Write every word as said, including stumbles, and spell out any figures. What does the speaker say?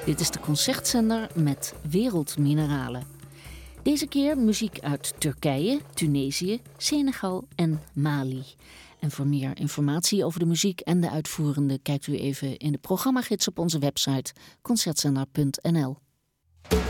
Dit is de Concertzender met Wereldmineralen. Deze keer muziek uit Turkije, Tunesië, Senegal en Mali. En voor meer informatie over de muziek en de uitvoerende kijkt u even in de programmagids op onze website concertzender punt n l.